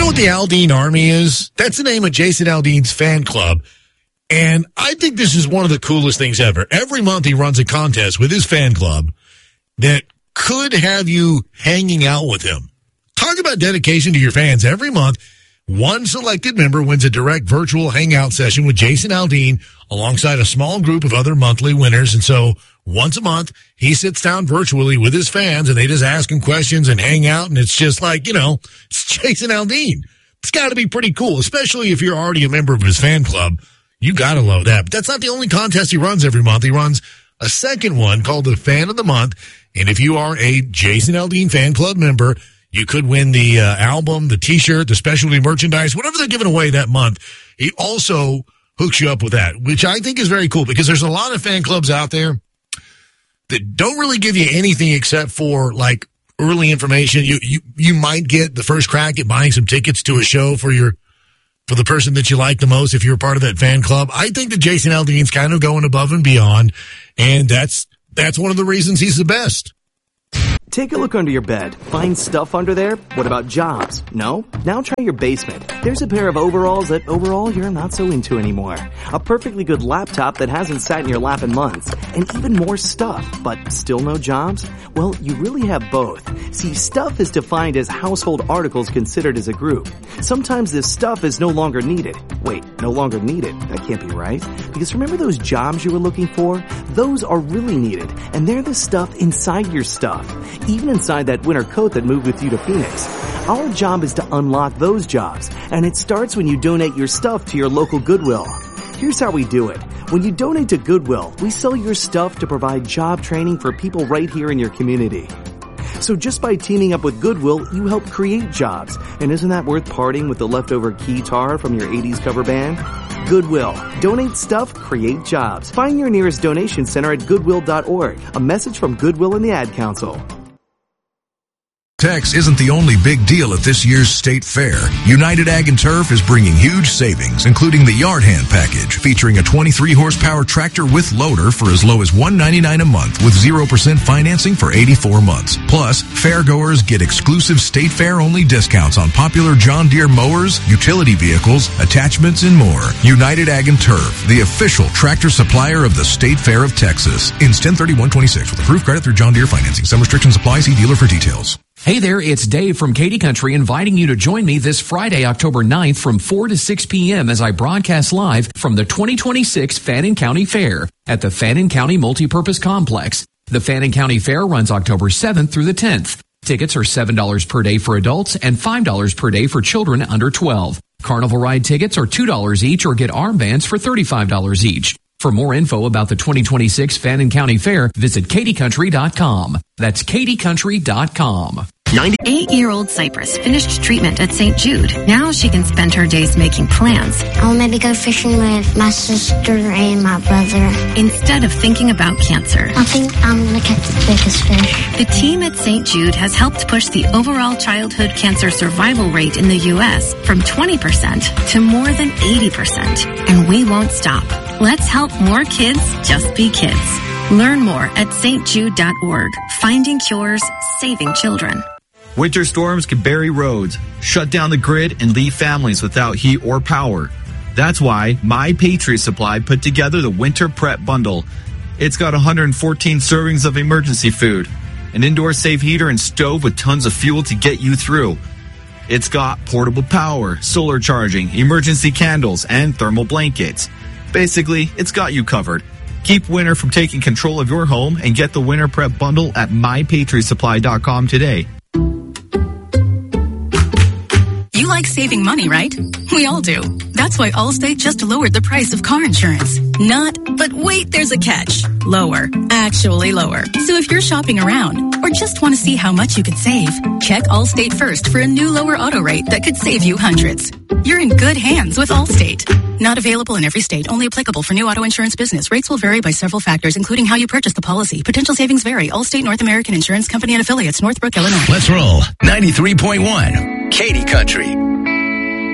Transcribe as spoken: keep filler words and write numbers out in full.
what the Aldean Army is? That's the name of Jason Aldean's fan club. And I think this is one of the coolest things ever. Every month he runs a contest with his fan club that could have you hanging out with him. Talk about dedication to your fans. Every month, one selected member wins a direct virtual hangout session with Jason Aldean alongside a small group of other monthly winners. And so once a month, he sits down virtually with his fans and they just ask him questions and hang out. And it's just like, you know, it's Jason Aldean. It's got to be pretty cool, especially if you're already a member of his fan club. You got to love that. But that's not the only contest he runs every month. He runs a second one called the Fan of the Month. And if you are a Jason Aldean fan club member, you could win the uh, album, the T-shirt, the specialty merchandise, whatever they're giving away that month. He also hooks you up with that, which I think is very cool because there's a lot of fan clubs out there that don't really give you anything except for like early information. You you you might get the first crack at buying some tickets to a show for your for the person that you like the most if you're a part of that fan club. I think that Jason Aldean's kind of going above and beyond, and that's that's one of the reasons he's the best. Take a look under your bed. Find stuff under there? What about jobs? No? Now try your basement. There's a pair of overalls that overall you're not so into anymore. A perfectly good laptop that hasn't sat in your lap in months. And even more stuff, but still no jobs? Well, you really have both. See, stuff is defined as household articles considered as a group. Sometimes this stuff is no longer needed. Wait, no longer needed? That can't be right. Because remember those jobs you were looking for? Those are really needed. And they're the stuff inside your stuff. Even inside that winter coat that moved with you to Phoenix. Our job is to unlock those jobs, and it starts when you donate your stuff to your local Goodwill. Here's how we do it. When you donate to Goodwill, we sell your stuff to provide job training for people right here in your community. So just by teaming up with Goodwill, you help create jobs. And isn't that worth parting with the leftover keytar from your eighties cover band? Goodwill. Donate stuff, create jobs. Find your nearest donation center at goodwill dot org. A message from Goodwill and the Ad Council. Tex isn't the only big deal at this year's State Fair. United Ag and Turf is bringing huge savings, including the Yard Hand package, featuring a twenty-three horsepower tractor with loader for as low as one hundred ninety-nine dollars a month with zero percent financing for eighty-four months. Plus, fairgoers get exclusive State Fair-only discounts on popular John Deere mowers, utility vehicles, attachments, and more. United Ag and Turf, the official tractor supplier of the State Fair of Texas. Ends ten thirty-one twenty-six with approved credit through John Deere financing. Some restrictions apply. See dealer for details. Hey there, it's Dave from Katy Country inviting you to join me this Friday, October ninth from four to six p.m. as I broadcast live from the twenty twenty-six Fannin County Fair at the Fannin County Multipurpose Complex. The Fannin County Fair runs October seventh through the tenth. Tickets are seven dollars per day for adults and five dollars per day for children under twelve. Carnival ride tickets are two dollars each or get armbands for thirty-five dollars each. For more info about the twenty twenty-six Fannin County Fair, visit katy country dot com. That's katy country dot com. Eight-year-old Cypress finished treatment at Saint Jude. Now she can spend her days making plans. I'll maybe go fishing with my sister and my brother. Instead of thinking about cancer. I think I'm going to catch the biggest fish. The team at Saint Jude has helped push the overall childhood cancer survival rate in the U S from twenty percent to more than eighty percent. And we won't stop. Let's help more kids just be kids. Learn more at st jude dot org. Finding cures, saving children. Winter storms can bury roads, shut down the grid, and leave families without heat or power. That's why My Patriot Supply put together the Winter Prep Bundle. It's got one hundred fourteen servings of emergency food, an indoor safe heater and stove with tons of fuel to get you through. It's got portable power, solar charging, emergency candles, and thermal blankets. Basically, it's got you covered. Keep winter from taking control of your home and get the Winter Prep Bundle at my patriot supply dot com today. You like saving money, right? We all do. That's why Allstate just lowered the price of car insurance. Not, but wait, there's a catch. Lower. Actually lower. So if you're shopping around or just want to see how much you could save, check Allstate first for a new lower auto rate that could save you hundreds. You're in good hands with Allstate. Not available in every state. Only applicable for new auto insurance business. Rates will vary by several factors, including how you purchase the policy. Potential savings vary. Allstate North American Insurance Company and affiliates. Northbrook, Illinois. Let's roll. ninety-three point one. Katy Country.